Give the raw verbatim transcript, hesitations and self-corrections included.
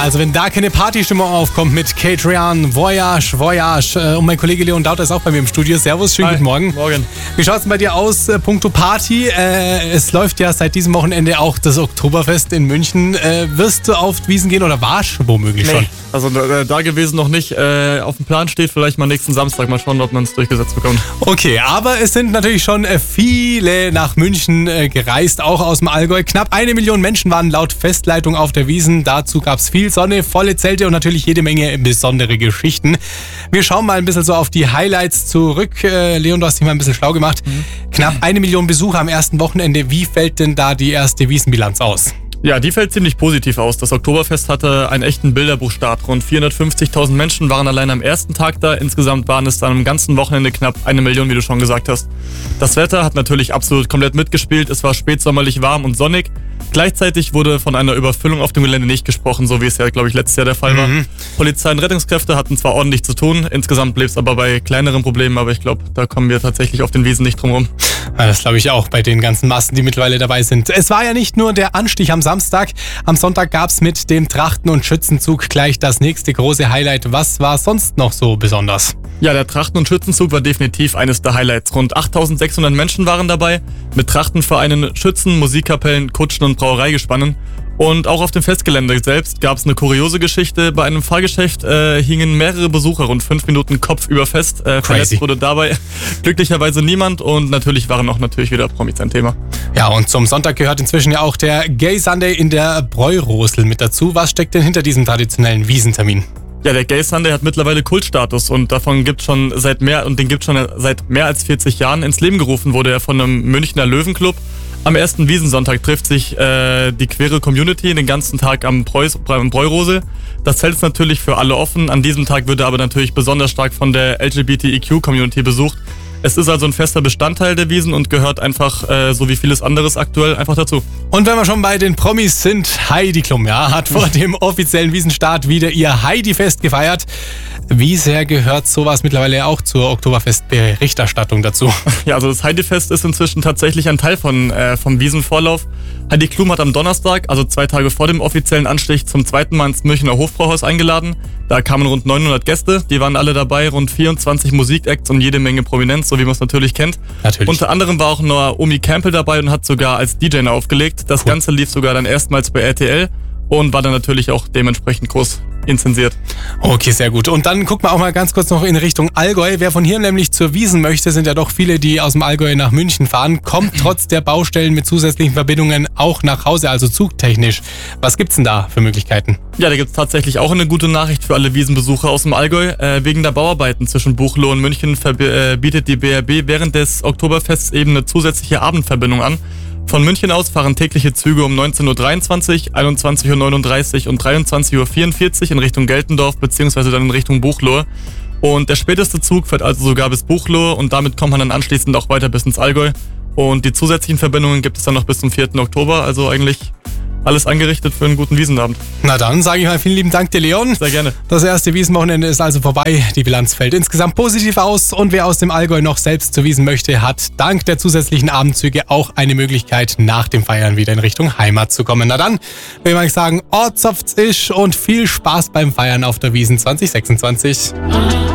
Also wenn da keine Partystimmung aufkommt mit Catrian, Voyage, Voyage äh, und mein Kollege Leon Dauter ist auch bei mir im Studio. Servus, schönen Hi, guten Morgen. Morgen. Wie schaut es bei dir aus, äh, puncto Party? Äh, es läuft ja seit diesem Wochenende auch das Oktoberfest in München. Äh, wirst du auf Wiesn gehen oder warst du womöglich Nee. schon? Also äh, da gewesen noch nicht. Äh, auf dem Plan steht vielleicht mal nächsten Samstag. Mal schauen, ob man es durchgesetzt bekommt. Okay, aber es sind natürlich schon äh, viele nach München äh, gereist, auch aus dem Allgäu. Knapp eine Million Menschen waren laut Festleitung auf der Wiesn. Dazu gab es viel Sonne, volle Zelte und natürlich jede Menge besondere Geschichten. Wir schauen mal ein bisschen so auf die Highlights zurück. Äh, Leon, du hast dich mal ein bisschen schlau gemacht. Mhm. Knapp eine Million Besucher am ersten Wochenende. Wie fällt denn da die erste Wiesnbilanz aus? Ja, die fällt ziemlich positiv aus. Das Oktoberfest hatte einen echten Bilderbuchstart. Rund vierhundertfünfzigtausend Menschen waren allein am ersten Tag da. Insgesamt waren es dann am ganzen Wochenende knapp eine Million, wie du schon gesagt hast. Das Wetter hat natürlich absolut komplett mitgespielt. Es war spätsommerlich warm und sonnig. Gleichzeitig wurde von einer Überfüllung auf dem Gelände nicht gesprochen, so wie es ja, glaube ich, letztes Jahr der Fall war. Mhm. Polizei und Rettungskräfte hatten zwar ordentlich zu tun, insgesamt blieb es aber bei kleineren Problemen, aber ich glaube, da kommen wir tatsächlich auf den Wiesn nicht drum rum. Ja, das glaube ich auch bei den ganzen Massen, die mittlerweile dabei sind. Es war ja nicht nur der Anstich am Samstag. Am Sonntag gab es mit dem Trachten- und Schützenzug gleich das nächste große Highlight. Was war sonst noch so besonders? Ja, der Trachten- und Schützenzug war definitiv eines der Highlights. Rund achttausendsechshundert Menschen waren dabei, mit Trachtenvereinen, Schützen, Musikkapellen, Kutschen und Brauereigespannen. Und auch auf dem Festgelände selbst gab es eine kuriose Geschichte. Bei einem Fahrgeschäft äh, hingen mehrere Besucher rund fünf Minuten kopfüber fest. Äh, verletzt wurde dabei glücklicherweise niemand und natürlich waren auch natürlich wieder Promis ein Thema. Ja, und zum Sonntag gehört inzwischen ja auch der Gay Sunday in der Bräurosel mit dazu. Was steckt denn hinter diesem traditionellen Wiesentermin? Ja, der Gay Sunday hat mittlerweile Kultstatus und davon gibt schon seit mehr und den gibt schon seit mehr als vierzig Jahren. Ins Leben gerufen wurde er von einem Münchner Löwenclub. Am ersten Wiesensonntag trifft sich äh, die queere Community den ganzen Tag am Bräurosel. Das Zelt ist natürlich für alle offen. An diesem Tag wird er aber natürlich besonders stark von der L G B T I Q-Community besucht. Es ist also ein fester Bestandteil der Wiesn und gehört einfach, äh, so wie vieles anderes aktuell, einfach dazu. Und wenn wir schon bei den Promis sind, Heidi Klum, ja, hat vor dem offiziellen Wiesenstart wieder ihr Heidi-Fest gefeiert. Wie sehr gehört sowas mittlerweile auch zur Oktoberfest-Berichterstattung dazu? Ja, also das Heidi-Fest ist inzwischen tatsächlich ein Teil von, äh, vom Wiesenvorlauf. Heidi Klum hat am Donnerstag, also zwei Tage vor dem offiziellen Anstich, zum zweiten Mal ins Münchner Hofbrauhaus eingeladen. Da kamen rund neunhundert Gäste, die waren alle dabei, rund vierundzwanzig Musikacts und jede Menge Prominenz, so wie man es natürlich kennt. Natürlich. Unter anderem war auch Naomi Campbell dabei und hat sogar als D J aufgelegt. Das cool. Ganze lief sogar dann erstmals bei R T L und war dann natürlich auch dementsprechend groß inzensiert. Okay, sehr gut. Und dann gucken wir auch mal ganz kurz noch in Richtung Allgäu. Wer von hier nämlich zur Wiesn möchte, sind ja doch viele, die aus dem Allgäu nach München fahren, kommt trotz der Baustellen mit zusätzlichen Verbindungen auch nach Hause, also zugtechnisch. Was gibt's denn da für Möglichkeiten? Ja, da gibt's tatsächlich auch eine gute Nachricht für alle Wiesnbesucher aus dem Allgäu. Äh, wegen der Bauarbeiten zwischen Buchloe und München verb- äh, bietet die B R B während des Oktoberfests eben eine zusätzliche Abendverbindung an. Von München aus fahren tägliche Züge um neunzehn Uhr dreiundzwanzig, einundzwanzig Uhr neununddreißig und dreiundzwanzig Uhr vierundvierzig in Richtung Geltendorf bzw. dann in Richtung Buchloe. Und der späteste Zug fährt also sogar bis Buchloe und damit kommt man dann anschließend auch weiter bis ins Allgäu. Und die zusätzlichen Verbindungen gibt es dann noch bis zum vierten Oktober, also eigentlich alles angerichtet für einen guten Wiesenabend. Na dann sage ich mal vielen lieben Dank dir, Leon. Sehr gerne. Das erste Wiesenwochenende ist also vorbei. Die Bilanz fällt insgesamt positiv aus und wer aus dem Allgäu noch selbst zur Wiesn möchte, hat dank der zusätzlichen Abendzüge auch eine Möglichkeit, nach dem Feiern wieder in Richtung Heimat zu kommen. Na dann, will ich sagen, Ortsofts isch und viel Spaß beim Feiern auf der Wiesn zwanzig sechsundzwanzig.